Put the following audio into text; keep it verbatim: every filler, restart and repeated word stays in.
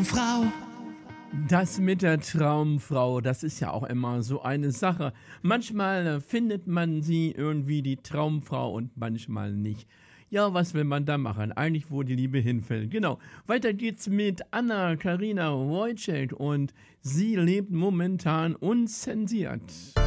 Traumfrau. Das mit der Traumfrau, das ist ja auch immer so eine Sache. Manchmal äh, findet man sie irgendwie, die Traumfrau, und manchmal nicht. Ja, was will man da machen? Eigentlich, wo die Liebe hinfällt. Genau. Weiter geht's mit Anna Karina Wojcik und sie lebt momentan unzensiert.